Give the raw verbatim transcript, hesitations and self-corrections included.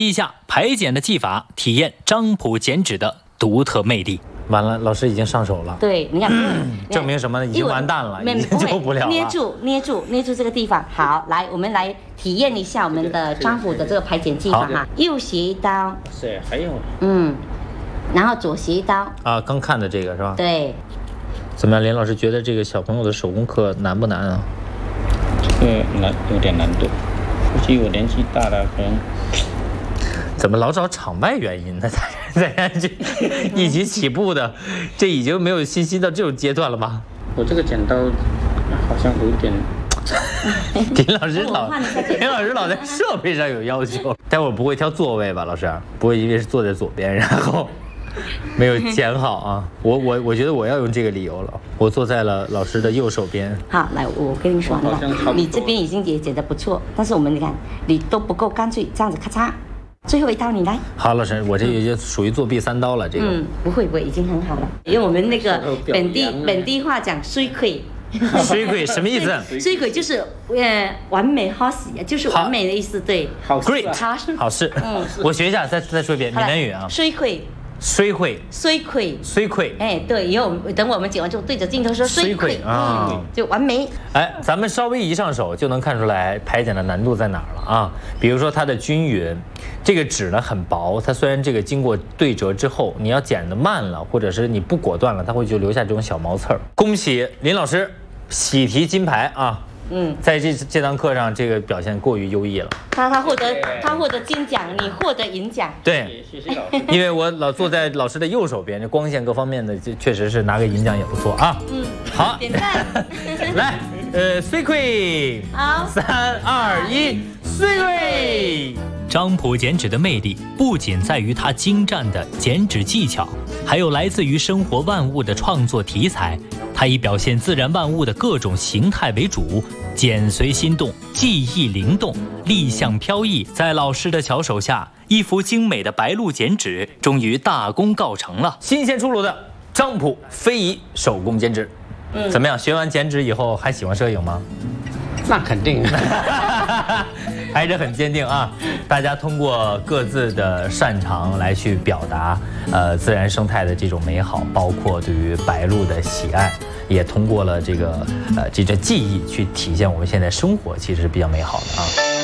以下排剪的技法，体验张普剪纸的独特魅力。完了，老师已经上手了。 对，你看， 嗯、证明什么呢？已经完蛋了，已经救不了了。 捏住，捏住，捏住这个地方。好，来，我们来体验一下我们的张普的这个排剪技法哈。右斜一刀， 是，还有， 嗯，然后左斜一刀。 啊，刚看的这个是吧？ 对。 怎么样，林老师觉得这个小朋友的手工课难不难啊？ 这个难，有点难度。估计我年纪大了，可能。 怎么老找场外原因呢？大家这一起起步的，这已经没有信心到这种阶段了吗？ 我这个剪刀好像有点。 林老师老，林老师老在设备上有要求。待会儿不会挑座位吧，老师？不会因为是坐在左边，然后没有剪好啊？我我我觉得我要用这个理由了。我坐在了老师的右手边。 好，来，我跟你说，你这边已经也剪得不错，但是我们你看，你都不够干脆，这样子咔嚓。最后一刀你来。好， 老师，我这也就属于作弊三刀了。这个嗯，不会不会，已经很好了。因为我们那个本地本地话讲水鬼， 水鬼什么意思？ 水鬼就是呃完美好事，就是完美的意思。对， 好 ，great 好事， 好事。嗯，我学一下，再再说一遍闽南语啊。 水鬼。 水溃， 水溃， 水溃， 哎，对，以后等我们剪完之后，对着镜头说水溃啊、嗯，就完美。 哎，咱们稍微一上手就能看出来排剪的难度在哪儿了啊。比如说它的均匀，这个纸呢很薄，它虽然这个经过对折之后，你要剪得慢了，或者是你不果断了，它会就留下这种小毛刺儿。恭喜林老师喜提金牌啊！嗯，在这这堂课上，这个表现过于优异了。 他他获得他获得金奖，你获得银奖。 对，谢谢老师。因为我老坐在老师的右手边，这光线各方面的，这确实是拿个银奖也不错啊。嗯，好， 点赞。 来，呃，水溃。 好， 三二一，水溃。张普剪纸的魅力不仅在于他精湛的剪纸技巧，还有来自于生活万物的创作题材。他以表现自然万物的各种形态为主，剪随心动，技艺灵动，立象飘逸。在老师的巧手下，一幅精美的白鹿剪纸终于大功告成了。新鲜出炉的张普非遗手工剪纸，嗯，怎么样？学完剪纸以后还喜欢摄影吗？ 那肯定。 还是很坚定啊！大家通过各自的擅长来去表达，呃，自然生态的这种美好，包括对于白鹭的喜爱，也通过了这个呃这个技艺去体现我们现在生活其实是比较美好的啊。